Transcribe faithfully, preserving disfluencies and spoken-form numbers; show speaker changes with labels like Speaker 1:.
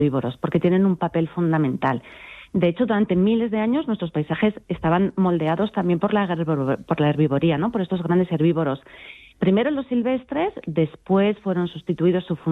Speaker 1: herbívoros, porque tienen un papel fundamental. De hecho, durante miles de años nuestros paisajes estaban moldeados también por la, por la herbivoría, ¿no? Por estos grandes herbívoros. Primero los silvestres, después fueron sustituidos su